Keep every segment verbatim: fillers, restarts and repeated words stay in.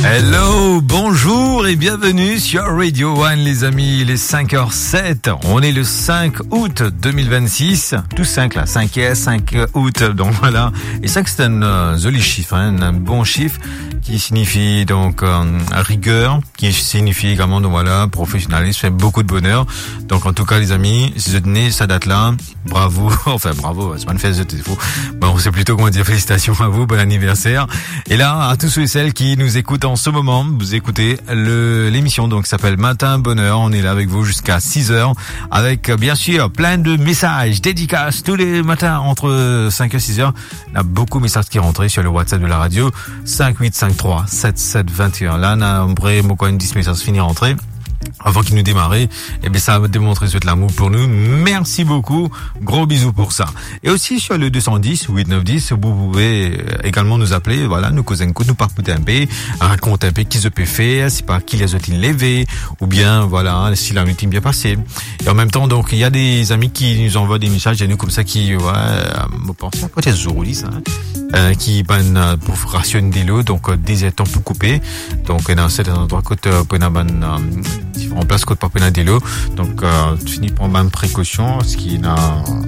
Hello, bonjour et bienvenue sur Radio One les amis, il est cinq heures sept, on est le cinq août deux mille vingt-six, tout cinq là, cinq et cinq août, donc voilà, et ça c'est un euh, joli chiffre, hein, un bon chiffre qui signifie donc euh, rigueur, qui signifie également donc voilà, professionnalisme, fait beaucoup de bonheur, donc en tout cas les amis, si vous êtes nés cette date là, bravo, enfin bravo, c'est pas une fête, c'est faux, bon c'est plutôt comment dire félicitations à vous, bon anniversaire, et là à tous ceux et celles qui nous écoutent en ce moment, vous écoutez le, l'émission donc qui s'appelle Matin Bonheur. On est là avec vous jusqu'à six heures avec bien sûr plein de messages, dédicaces tous les matins entre cinq et six heures. Il y a beaucoup de messages qui rentrent sur le WhatsApp de la radio cinq huit cinq trois sept sept deux un. Là, on a un vrai mot quand même dix messages finis rentrer. Avant qu'il nous démarre, eh bien, ça va démontrer ce l'amour pour nous. Merci beaucoup. Gros bisous pour ça. Et aussi, sur le deux cent dix, huit neuf dix, vous pouvez également nous appeler, voilà, nous causer un coup, nous parler un peu, raconter un peu qui se peut faire, c'est pas qui les a-t-il levé, ou bien, voilà, si la meeting bien passé. Et en même temps, donc, il y a des amis qui nous envoient des messages à nous comme ça qui, ouais, me pensent à côté de Zorouli, ça, hein, euh, qui, ben, pour rationner des lots, donc, des étangs pour couper. Donc, dans certains endroits, côté, pour une bonne, en place côte Papenadelo, donc euh, tu finis par même précaution, ce qui n'a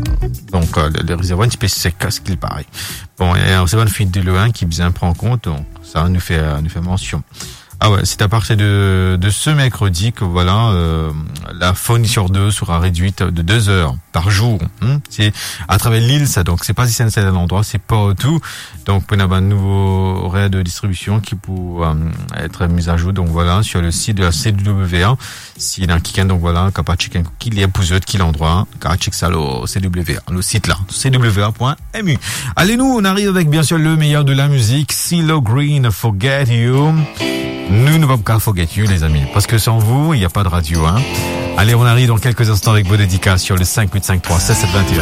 donc euh, le, le réservoir un petit peu sec, ce qu'il paraît. Bon, et alors c'est une fuite de l'eau qui bien prend en compte, donc ça nous fait euh, nous fait mention. Ah ouais, c'est à partir de, de ce mercredi que voilà, euh, la fourniture d'eau sera réduite de deux heures par jour. Hein. C'est à travers l'île, ça. Donc c'est pas si c'est un endroit, c'est pas tout. Donc on a un nouveau horaire de distribution qui peut euh, être mis à jour. Donc voilà, sur le site de la C W A. S'il y a un quelqu'un, donc voilà, capable de checker qui est épouseux de qui l'endroit, capable de checker ça au C W A, le site là, c w a point m u. Allez, nous, on arrive avec bien sûr le meilleur de la musique, CeeLo Green, Forget You. Nous ne pouvons pas forget you, les amis, parce que sans vous, il n'y a pas de radio, hein. Allez, on arrive dans quelques instants avec vos dédicaces sur le cinq huit cinq trois sept sept deux un.